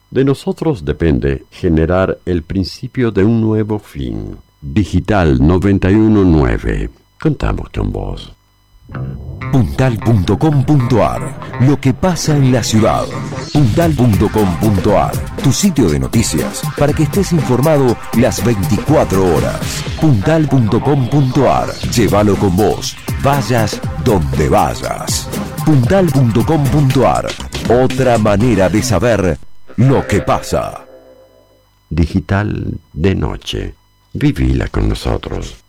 De nosotros depende generar el principio de un nuevo fin. Digital 919. Contamos con vos. Puntal.com.ar. Lo que pasa en la ciudad. Puntal.com.ar. Tu sitio de noticias para que estés informado las 24 horas. Puntal.com.ar. Llévalo con vos. Vayas donde vayas. Puntal.com.ar. Otra manera de saber lo que pasa. Digital de noche. Vivila con nosotros.